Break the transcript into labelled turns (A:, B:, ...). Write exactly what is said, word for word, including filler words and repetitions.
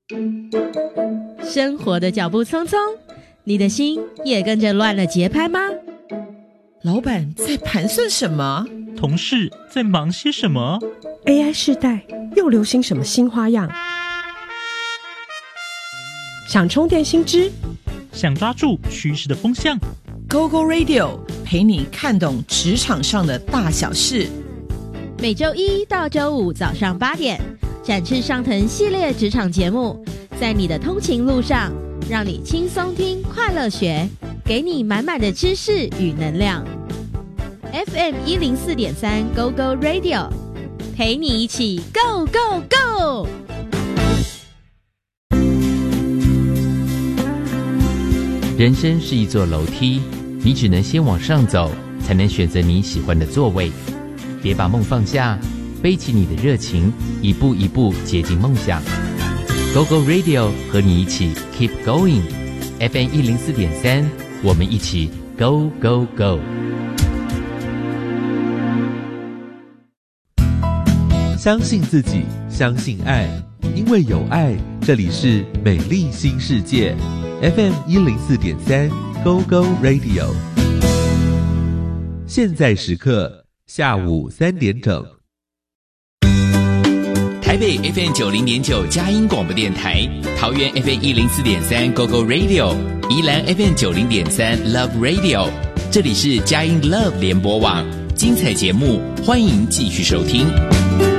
A: 生活的脚步匆匆，你的心也跟着乱了节拍吗？
B: 老板在盘算什么？
C: 同事在忙些什么？
D: A I 世代又流行什么新花样？想充电新知，
C: 想抓住趋势的风向，
B: Go Go Radio 陪你看懂职场上的大小事。
A: 每周一到周五早上八点，展翅上腾系列职场节目，在你的通勤路上，让你轻松听，快乐学，给你满满的知识与能量。F M 一零四点三 Go Go Radio， 陪你一起 Go Go Go。
E: 人生是一座楼梯，你只能先往上走，才能选择你喜欢的座位。别把梦放下，背起你的热情，一步一步接近梦想。Go Go Radio 和你一起 Keep Going。F M 一零四点三，我们一起 Go Go Go。
F: 相信自己，相信爱，因为有爱，这里是美丽新世界。F M 一零四点三 Go Go Radio。现在时刻下午三点整。
G: 台北 F M 九零点九佳音广播电台，桃园 F M 一零四点三 Go Go Radio， 宜兰 F M 九零点三 Love Radio。这里是佳音 Love 联播网，精彩节目欢迎继续收听。